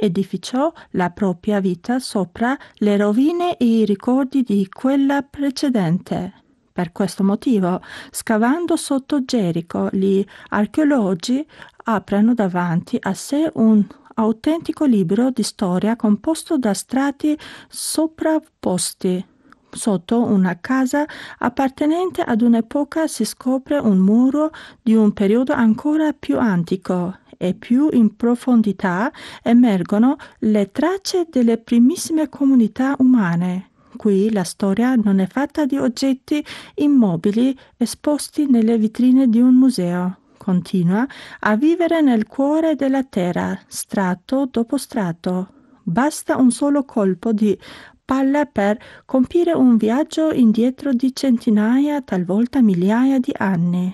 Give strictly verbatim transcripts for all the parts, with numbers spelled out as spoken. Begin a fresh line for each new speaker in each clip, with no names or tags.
edificò la propria vita sopra le rovine e i ricordi di quella precedente. Per questo motivo, scavando sotto Gerico, gli archeologi aprono davanti a sé un autentico libro di storia composto da strati sovrapposti. Sotto una casa appartenente ad un'epoca si scopre un muro di un periodo ancora più antico e più in profondità emergono le tracce delle primissime comunità umane. Qui la storia non è fatta di oggetti immobili esposti nelle vetrine di un museo. Continua a vivere nel cuore della terra, strato dopo strato. Basta un solo colpo di palla per compiere un viaggio indietro di centinaia, talvolta migliaia di anni.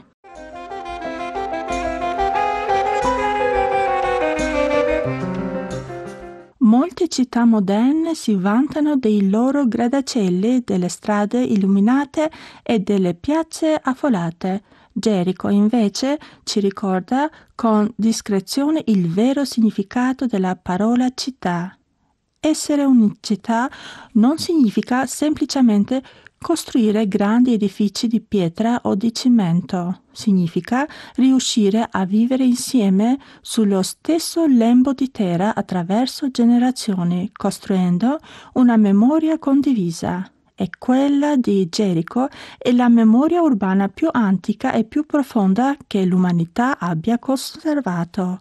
Molte città moderne si vantano dei loro grattacieli, delle strade illuminate e delle piazze affollate. Gerico, invece, ci ricorda con discrezione il vero significato della parola città. Essere una città non significa semplicemente costruire grandi edifici di pietra o di cemento. Significa riuscire a vivere insieme sullo stesso lembo di terra attraverso generazioni, costruendo una memoria condivisa. E quella di Gerico è la memoria urbana più antica e più profonda che l'umanità abbia conservato.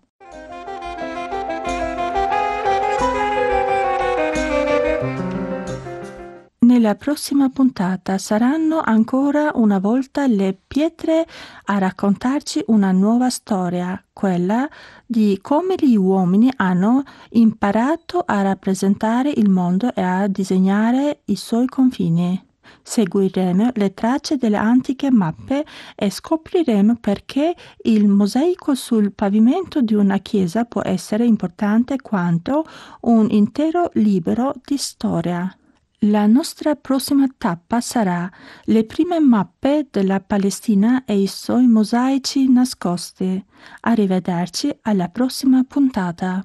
Nella prossima puntata saranno ancora una volta le pietre a raccontarci una nuova storia, quella di come gli uomini hanno imparato a rappresentare il mondo e a disegnare i suoi confini. Seguiremo le tracce delle antiche mappe e scopriremo perché il mosaico sul pavimento di una chiesa può essere importante quanto un intero libro di storia. La nostra prossima tappa sarà le prime mappe della Palestina e i suoi mosaici nascosti. Arrivederci alla prossima puntata.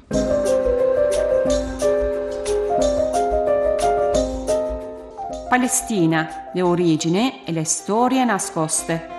Palestina, le origini e le storie nascoste.